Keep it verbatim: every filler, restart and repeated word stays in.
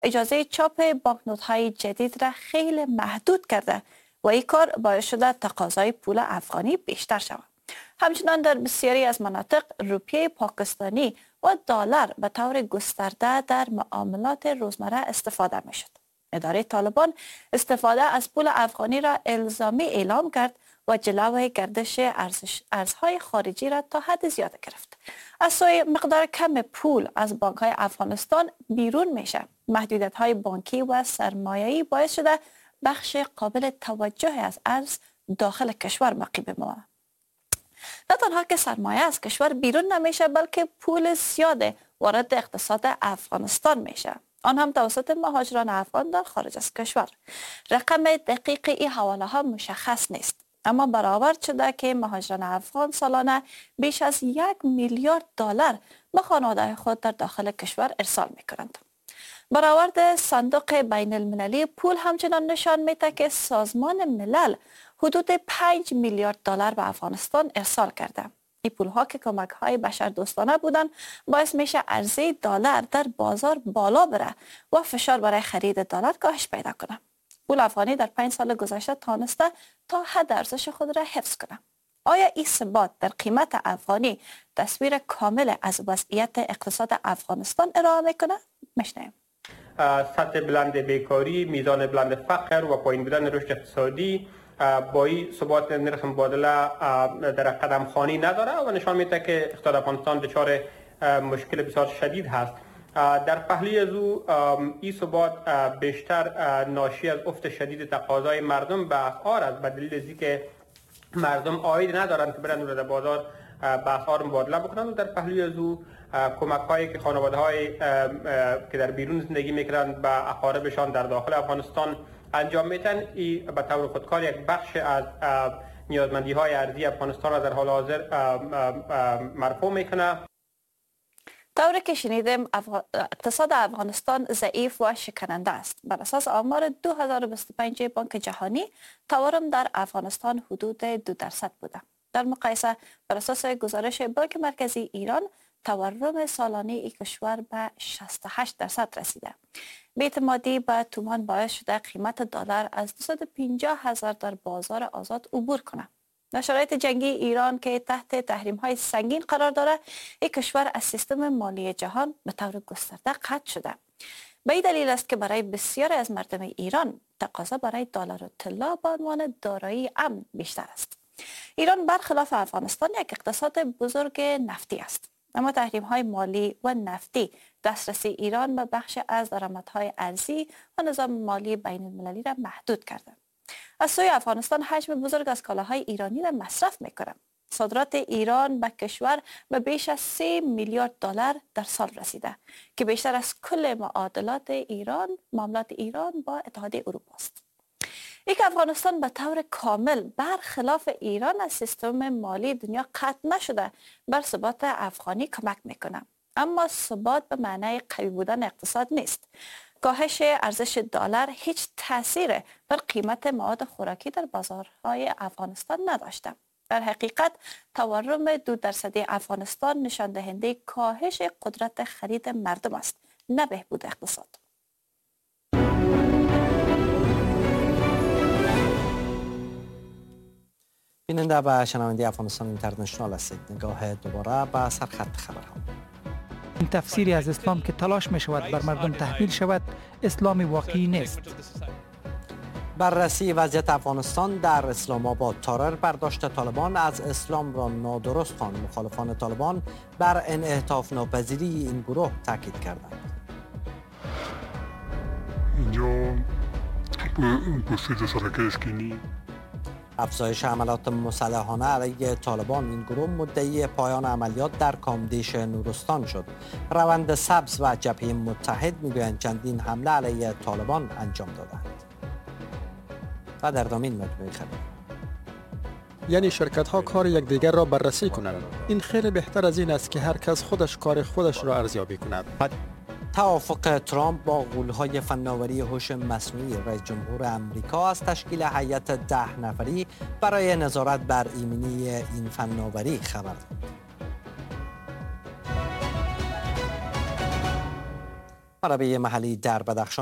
اجازه چاپ بانکنوت‌های جدید را خیلی محدود کرده و این کار باعث شده تقاضای پول افغانی بیشتر شود. همچنان در بسیاری از مناطق روپیه پاکستانی و دلار به طور گسترده در معاملات روزمره استفاده می شد. اداره طالبان استفاده از پول افغانی را الزامی اعلام کرد و جلوی گردش ارزش ارزهای خارجی را تا حد زیاده گرفت. از سوی مقدار کم پول از بانک های افغانستان بیرون میشه. محدودیت های بانکی و سرمایه‌ای باعث شده بخش قابل توجه از ارز داخل کشور باقی بماند. نه تنها که سرمایه از کشور بیرون نمیشه، بلکه پول زیاده وارد اقتصاد افغانستان میشه، آن هم توسط مهاجران افغان در خارج از کشور. رقم دقیق این حواله ها مشخص نیست، اما برآورد شده که مهاجران افغان سالانه بیش از یک میلیارد دلار به خانواده خود در داخل کشور ارسال میکنند. برآورد صندوق بین المللی پول همچنان نشان میده که سازمان ملل حدود پنج میلیارد دلار به افغانستان ارسال کرده. این پول ها که کمک های بشردوستانه بودن باعث میشه عرضه دلار در بازار بالا بره و فشار برای خرید دلار کاهش پیدا کنه. پول افغانی در پنج سال گذشته تانسته تا حد ارزش خود را حفظ کنه. آیا این ثبات در قیمت افغانی تصویر کامل از وضعیت اقتصاد افغانستان ارائه میکنه؟ میشنویم. سطح بلند بیکاری، میزان بلند فقر و پایین بودن رشد اقتصادی با این ثبات نرخ مبادله در قدم خوانی نداره و نشان میده که اقتصاد افغانستان دچار مشکل بسیار شدید هست. در پهلوی از او این ثبات بیشتر ناشی از افت شدید تقاضای مردم به اسعار است، به دلیل از اینکه مردم عاید ندارند که برند در بازار به اسعار مبادله بکنند و در پهلوی از او کمک هایی که خانواده های که در بیرون زندگی میکنند به اقاربشان در داخل افغانستان انجام میتن، این به طور خودکار یک بخش از نیازمندی های ارزی افغانستان را در حال حاضر مرفوع میکنه. طوری که شنیدیم اقتصاد افغانستان ضعیف و شکننده است. بر اساس آمار دو هزار و بیست و پنج بانک جهانی تورم در افغانستان حدود دو درصد بوده. در مقایسه بر اساس گزارش بانک مرکزی ایران تورم سالانه این کشور به شصت و هشت درصد رسیده. بی‌اعتمادی به تومان باعث شده قیمت دلار از دویست و پنجاه هزار در بازار آزاد عبور کنه. در شرایط جنگی ایران که تحت تحریم های سنگین قرار داره، این کشور از سیستم مالی جهان به طور گسترده قطع شده. به این دلیل است که برای بسیاری از مردم ایران تقاضا برای دلار و طلا به عنوان دارایی امن بیشتر است. ایران برخلاف افغانستان یک اقتصاد بزرگ نفتی است، اما تحریم های مالی و نفتی دسترسی ایران به بخش از درآمدهای ارزی و نظام مالی بین المللی را محدود کرده. از سوی افغانستان حجم بزرگ از کالاهای ایرانی را مصرف میکنه. صادرات ایران به کشور به بیش از سه میلیارد دلار در سال رسیده که بیشتر از کل معادلات ایران معاملات ایران با اتحادیه اروپا است. یک افغانستان به طور کامل برخلاف ایران از سیستم مالی دنیا قطع نشده بر ثبات افغانی کمک میکنه، اما ثبات به معنای قوی بودن اقتصاد نیست. کاهش ارزش دلار هیچ تأثیر بر قیمت مواد خوراکی در بازارهای افغانستان نداشته. در حقیقت تورم دو درصدی افغانستان نشان دهنده کاهش قدرت خرید مردم است، نه بهبود اقتصاد. بیننده و شنونده افغانستان اینترنشنال هستید. نگاه دوباره به سرخط خبرها. این تفسیری از اسلام که تلاش می شود بر مردم تحمیل شود اسلام واقعی نیست. بررسی وضعیت افغانستان در اسلام آباد. تارر برداشت طالبان از اسلام را نادرست خواند. مخالفان طالبان بر انعطاف ناپذیری این گروه تاکید کردند. اینجا پوستید سرکه اسکینی افزایش حملات مسلحانه علیه طالبان. این گروه مدعی پایان عملیات در کامدیش نورستان شد. روند سبز و جبهه متحد میگویند چندین حمله علیه طالبان انجام دادند. و در ادامه مجموعه خبر، یعنی شرکت ها کار یکدیگر را بررسی کنند. این خیلی بهتر از این است که هر کس خودش کار خودش را ارزیابی کند. توافق ترامپ با غول‌های فناوری هوش مصنوعی. رئیس جمهور امریکا از تشکیل هیئت ده نفری برای نظارت بر ایمنی این فناوری خبر داد. مربی محلی در بدخشان